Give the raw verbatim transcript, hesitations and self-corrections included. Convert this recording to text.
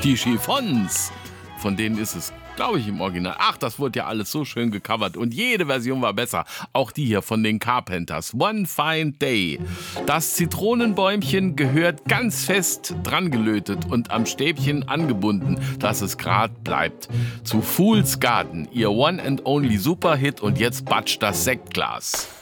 Die Chiffons, von denen ist es, glaube ich, im Original. Ach, das wurde ja alles so schön gecovert und jede Version war besser. Auch die hier von den Carpenters. One Fine Day. Das Zitronenbäumchen gehört ganz fest dran gelötet und am Stäbchen angebunden, dass es grad bleibt. Zu Fool's Garden, ihr One and Only Superhit, und jetzt batscht das Sektglas.